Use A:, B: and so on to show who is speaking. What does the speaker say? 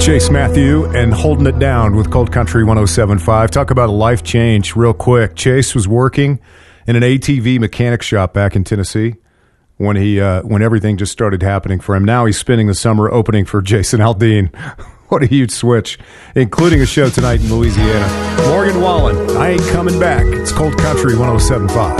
A: Chase Matthew and Holding It Down with Cold Country 107.5. Talk about a life change real quick. Chase was working in an ATV mechanic shop back in Tennessee when everything just started happening for him. Now he's spending the summer opening for Jason Aldean. What a huge switch, including a show tonight in Louisiana. Morgan Wallen, I Ain't Coming Back. It's Cold Country 107.5.